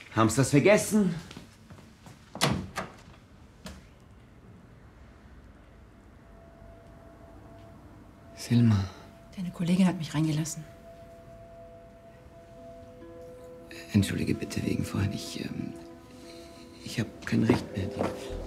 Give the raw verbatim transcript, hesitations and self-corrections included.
Haben's das vergessen? Selma. Deine Kollegin hat mich reingelassen. Entschuldige bitte wegen vorhin. Ich, ähm, ich habe kein Recht mehr.